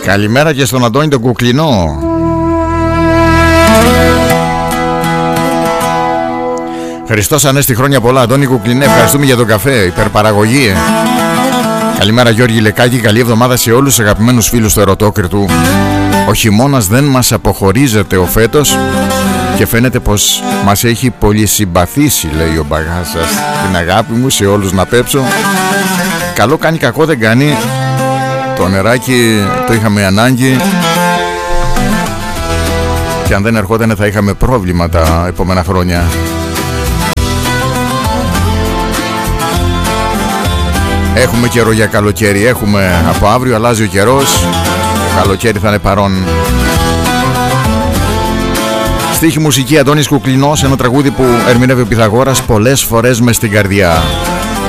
Καλημέρα και στον Αντώνη τον Κουκλινό. Χριστός Ανέστη, χρόνια πολλά. Αντώνη Κουκλινέ, ευχαριστούμε για τον καφέ, υπερπαραγωγή. Καλημέρα Γιώργη Λεκάκη, καλή εβδομάδα σε όλους τους αγαπημένους φίλους του Ερωτόκριτου. Ο χειμώνας δεν μας αποχωρίζεται ο φέτος και φαίνεται πως μας έχει πολύ συμπαθήσει, λέει ο Μπαγάσας. Την αγάπη μου σε όλους να πέψω. Καλό κάνει, κακό δεν κάνει. Το νεράκι το είχαμε ανάγκη και αν δεν ερχόταν θα είχαμε πρόβλημα τα επόμενα χρόνια. Έχουμε καιρό για καλοκαίρι. Έχουμε από αύριο, αλλάζει ο καιρός. Το καλοκαίρι θα είναι παρόν. Στίχη μουσική Αντώνης Κουκλινός, ένα τραγούδι που ερμηνεύει ο Πυθαγόρας, πολλές φορές μες στην καρδιά.